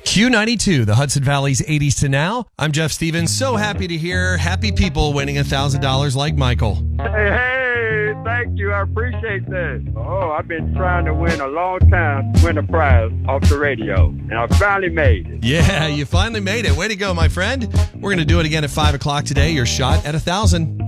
Q92, the Hudson Valley's 80s to now. I'm Jeff Stevens. So happy to hear happy people winning $1,000 like Michael. Hey, thank you. I appreciate that. Oh, I've been trying to win a long time, win a prize off the radio, and I finally made it. Yeah, you finally made it. Way to go, my friend. We're going to do it again at 5 o'clock today. Your shot at $1,000.